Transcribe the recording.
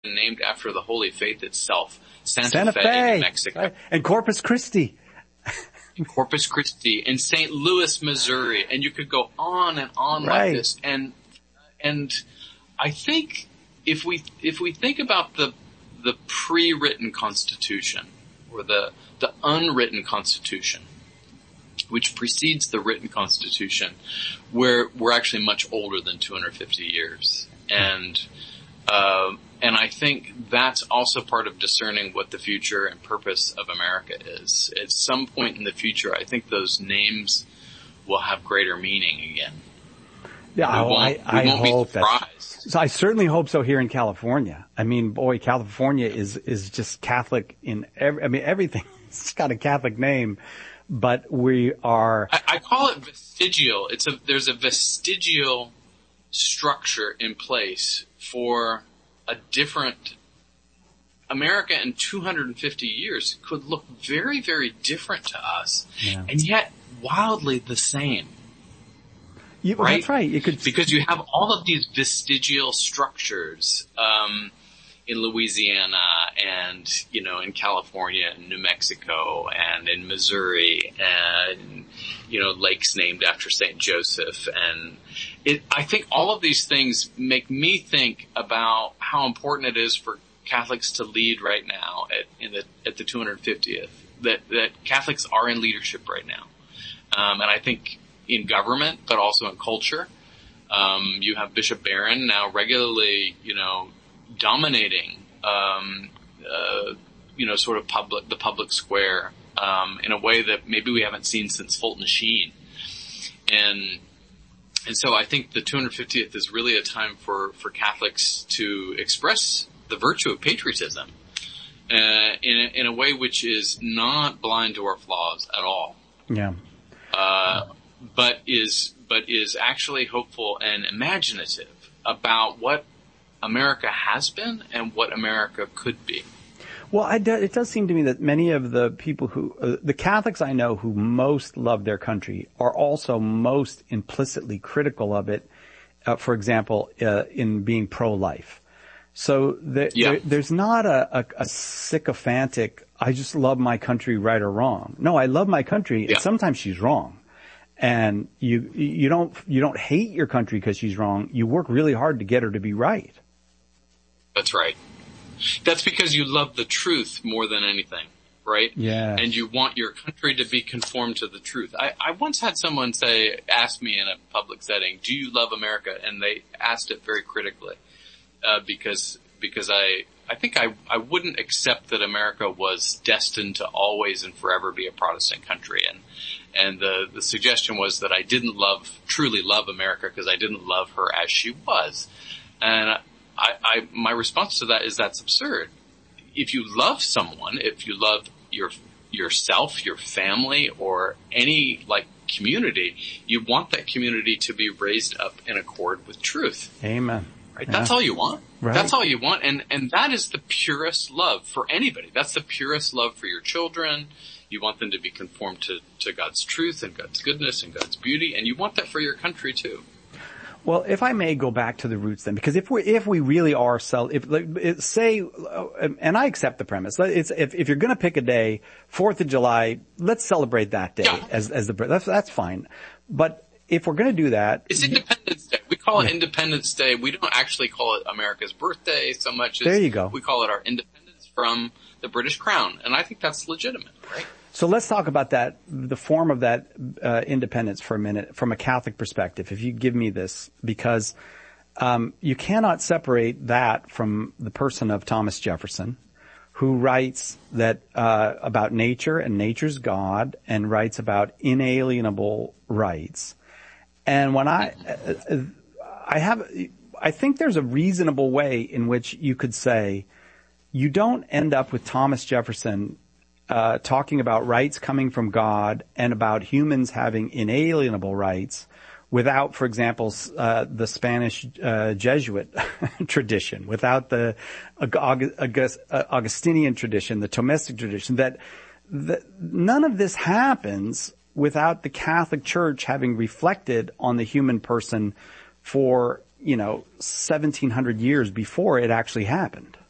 named after the Holy Faith itself, Santa Fe, New Mexico. Right. And Corpus Christi. Corpus Christi and St. Louis, Missouri. And you could go on and on like this. And I think if we think about the pre-written Constitution or the unwritten Constitution, which precedes the written Constitution, we're actually much older than 250 years. And I think that's also part of discerning what the future and purpose of America is. At some point in the future, I think those names will have greater meaning again. Yeah, I hope that. So I certainly hope so here in California. I mean, boy, California is just Catholic in everything. It's got a Catholic name, but we are. I call it vestigial. There's a vestigial structure in place for a different America in 250 years could look very, very different to us, and yet wildly the same. Right? That's right. Because you have all of these vestigial structures in Louisiana and, in California and New Mexico and in Missouri and, lakes named after St. Joseph. And I think all of these things make me think about how important it is for Catholics to lead right now at the 250th, that Catholics are in leadership right now. And I think in government, but also in culture. You have Bishop Barron now regularly, dominating, sort of the public square, in a way that maybe we haven't seen since Fulton Sheen. And so I think the 250th is really a time for Catholics to express the virtue of patriotism, in a way which is not blind to our flaws at all. Yeah. But is actually hopeful and imaginative about what America has been and what America could be. Well, it does seem to me that many of the people the Catholics I know who most love their country are also most implicitly critical of it, for example, in being pro-life. So there's not a sycophantic, I just love my country right or wrong. No, I love my country, and sometimes she's wrong. And you don't hate your country because she's wrong. You work really hard to get her to be right. That's right. That's because you love the truth more than anything, right? Yeah. And you want your country to be conformed to the truth. I once had someone ask me in a public setting, "Do you love America?" And they asked it very critically, because I think I wouldn't accept that America was destined to always and forever be a Protestant country. And the suggestion was that I didn't truly love America because I didn't love her as she was. And my response to that is that's absurd. If you love someone, if you love yourself, your family, or any community, you want that community to be raised up in accord with truth. Amen. Right? Yeah. That's all you want. Right. That's all you want. And that is the purest love for anybody. That's the purest love for your children. You want them to be conformed to God's truth and God's goodness and God's beauty. And you want that for your country too. Well, if I may go back to the roots then, because if we really are and I accept the premise, if you're going to pick a day, 4th of July, let's celebrate that day that's fine. But if we're going to do that, it's Independence Day. We call it Independence Day. We don't actually call it America's birthday so much as there you go. We call it our independence from the British Crown, and I think that's legitimate, right? So let's talk about that, the form of that independence for a minute from a Catholic perspective, if you give me this, because you cannot separate that from the person of Thomas Jefferson, who writes that about nature and nature's God, and writes about inalienable rights. And when I think there's a reasonable way in which you could say you don't end up with Thomas Jefferson talking about rights coming from God and about humans having inalienable rights without, for example, the Spanish Jesuit tradition, without the Augustinian tradition, the Thomistic tradition, that none of this happens without the Catholic Church having reflected on the human person for, 1,700 years before it actually happened.